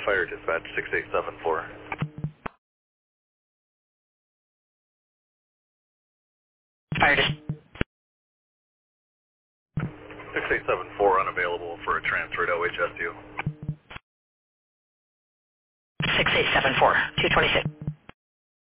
Fire dispatch 6874. Fire dispatch 6874 unavailable for a transfer to OHSU. 6874, 226.